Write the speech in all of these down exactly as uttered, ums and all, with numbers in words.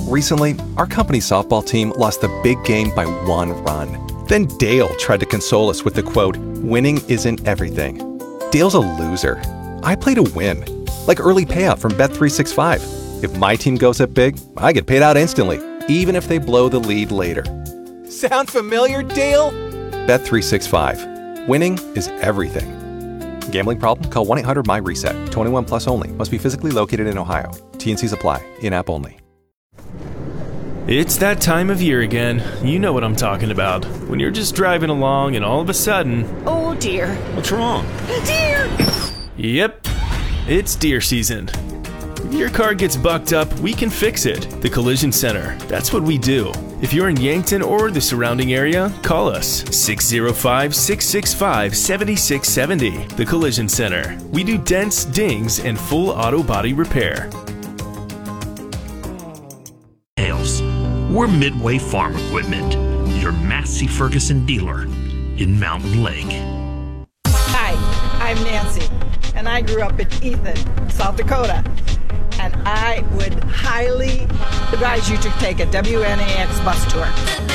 Recently, our company's softball team lost the big game by one run. Then Dale tried to console us with the quote, "Winning isn't everything." Dale's a loser. I play to win. Like early payout from Bet three sixty-five. If my team goes up big, I get paid out instantly, even if they blow the lead later. Sound familiar, Dale? Bet three sixty-five. Winning is everything. Gambling problem? Call one eight hundred M Y reset. twenty-one plus only. Must be physically located in Ohio. T N Cs apply. In-app only. It's that time of year again. You know what I'm talking about. When you're just driving along and all of a sudden... Oh dear. What's wrong? Deer! Yep, it's deer season. If your car gets bucked up, we can fix it. The Collision Center. That's what we do. If you're in Yankton or the surrounding area, call us six oh five, six six five, seven six seven oh. The Collision Center. We do dents, dings, and full auto body repair. We're Midway Farm Equipment, your Massey Ferguson dealer in Mountain Lake. Hi, I'm Nancy, and I grew up in Ethan, South Dakota. And I would highly advise you to take a W N A X bus tour.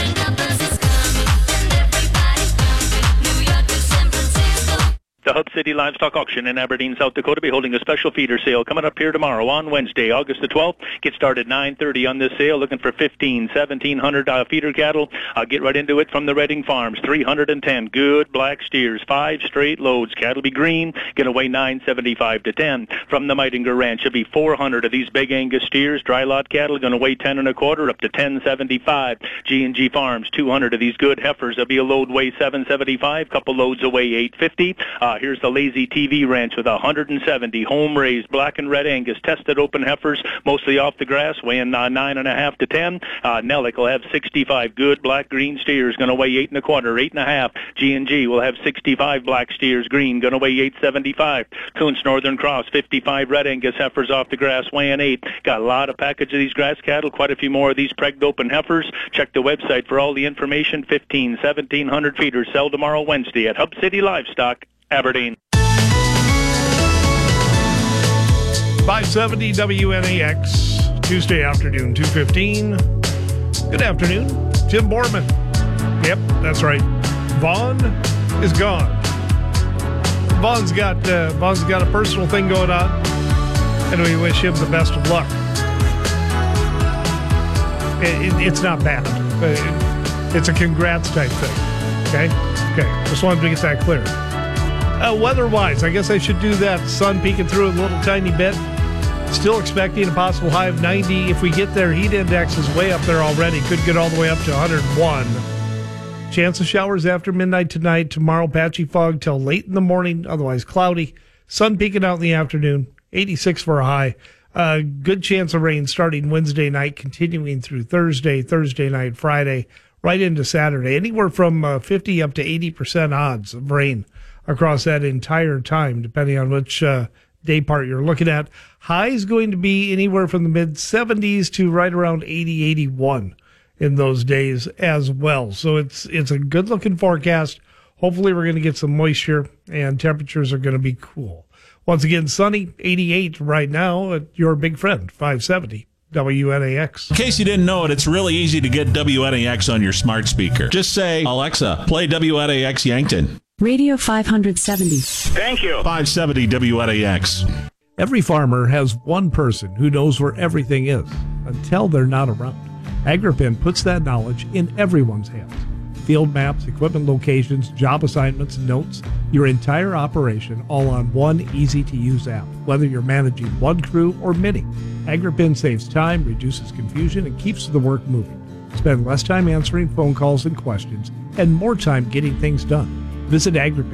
The Hub City Livestock Auction in Aberdeen, South Dakota, will be holding a special feeder sale coming up here tomorrow on Wednesday, August the twelfth. Get started nine thirty on this sale, looking for fifteen, seventeen hundred uh, feeder cattle. I'll get right into it from the Redding Farms. three hundred ten good black steers, five straight loads. Cattle be green, gonna weigh nine seventy-five to ten. From the Meitinger Ranch, it'll be four hundred of these big Angus steers. Dry lot cattle gonna weigh ten and a quarter up to ten seventy-five. G and G Farms, two hundred of these good heifers. There'll be a load weigh seven seventy-five, couple loads away eight fifty. Uh, here's the Lazy T V Ranch with one hundred seventy home-raised black and red Angus tested open heifers, mostly off the grass, weighing uh, nine and a half to ten. Uh, Nellick will have sixty-five good black-green steers, going to weigh eight and a quarter, eight and a half. G and G will have sixty-five black steers, green, going to weigh eight seventy-five. Kuntz Northern Cross, fifty-five red Angus heifers off the grass, weighing eight. Got a lot of package of these grass cattle, quite a few more of these pregged open heifers. Check the website for all the information. fifteen, seventeen hundred feeders sell tomorrow Wednesday at Hub City Livestock, Aberdeen. five seventy W N A X, Tuesday afternoon, two fifteen. Good afternoon, Jim Borman. Yep, that's right. Vaughn is gone. Vaughn's got uh, Vaughn's got a personal thing going on, and we wish him the best of luck. It, it, it's not bad. It, it's a congrats type thing. Okay? Okay. Just wanted to get that clear. Uh, weather-wise, I guess I should do that. Sun peeking through a little tiny bit. Still expecting a possible high of ninety. If we get there, heat index is way up there already. Could get all the way up to one hundred one. Chance of showers after midnight tonight. Tomorrow, patchy fog till late in the morning. Otherwise, cloudy. Sun peeking out in the afternoon. eighty-six for a high. Uh, good chance of rain starting Wednesday night, continuing through Thursday, Thursday night, Friday, right into Saturday. Anywhere from uh, fifty up to eighty percent odds of rain across that entire time, depending on which uh, day part you're looking at. High is going to be anywhere from the mid seventies to right around eighty, eighty-one in those days as well. So it's it's a good looking forecast. Hopefully we're going to get some moisture and temperatures are going to be cool. Once again, sunny, eighty-eight right now at your big friend, five seventy W N A X. In case you didn't know it, it's really easy to get W N A X on your smart speaker. Just say, Alexa, play W N A X Yankton. Radio five seventy. Thank you. five seventy W N A X. Every farmer has one person who knows where everything is until they're not around. Agripin puts that knowledge in everyone's hands. Field maps, equipment locations, job assignments, notes, your entire operation all on one easy-to-use app. Whether you're managing one crew or many, Agripin saves time, reduces confusion, and keeps the work moving. Spend less time answering phone calls and questions and more time getting things done. Visit Agripin.